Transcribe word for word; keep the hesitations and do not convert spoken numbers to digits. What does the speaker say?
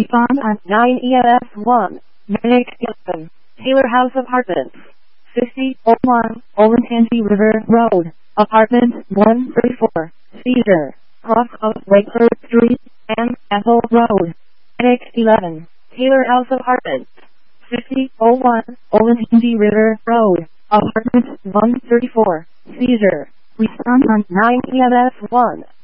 Respond on nine E M S one. Medic Gilson. Taylor House Apartments. fifty oh one Olentangy River Road. Apartment one thirty-four. Caesar. Cross of Wakeford Street and Ethel Road. Medic eleven. Taylor House Apartments. fifty oh one Olentangy River Road. Apartment one thirty-four. Caesar. Respond on nine E M S one.